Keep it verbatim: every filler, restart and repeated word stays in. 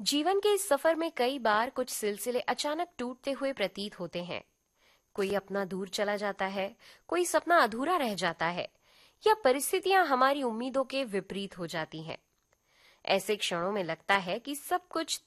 जीवन के इस सफर में कई बार कुछ सिलसिले अचानक टूटते हुए प्रतीत होते हैं। कोई अपना दूर चला जाता है, कोई सपना अधूरा रह जाता है, या परिस्थितियां हमारी उम्मीदों के विपरीत हो जाती हैं। ऐसे क्षणों में लगता है कि सब कुछ